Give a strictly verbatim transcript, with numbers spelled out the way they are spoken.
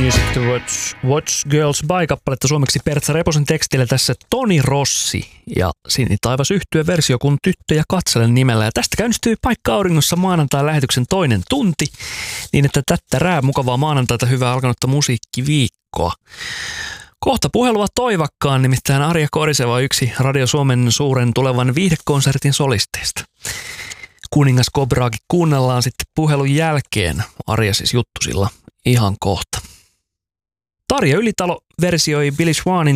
Music to Watch, Watch Girls By-kappaletta suomeksi Pertsa Reposen tekstillä tässä Toni Rossi ja Sini Taivas yhtye versio kun Tyttöjä katselen nimellä. Ja tästä käynnistyy Paikka Auringossa maanantai lähetyksen toinen tunti, niin että tättärää mukavaa maanantaita, hyvää alkanutta musiikkiviikkoa. Kohta puhelua toivakkaan, nimittäin Arja Koriseva, yksi Radio Suomen suuren tulevan viihdekonsertin solisteista. Kuningas Kobraakin kuunnellaan sitten puhelun jälkeen. Arja siis juttusilla ihan kohta. Tarja Ylitalo versioi Billy Swanin